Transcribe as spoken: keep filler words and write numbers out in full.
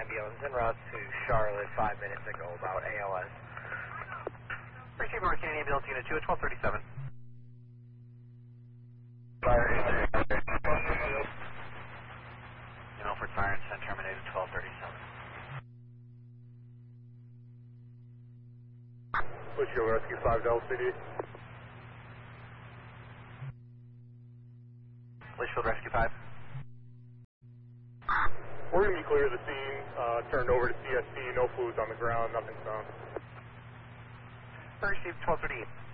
ambulance en route to Charlotte five minutes ago about A L S. Receive North Canadian Ambulance Unit two at twelve thirty-seven. You know, for Siren Send terminated twelve thirty-seven. Litchfield Rescue five to L C D. Litchfield Rescue five. We're going to be clear of the scene, uh, turned over to C S T, no fluids on the ground, nothing found. Received twelve thirty-eight.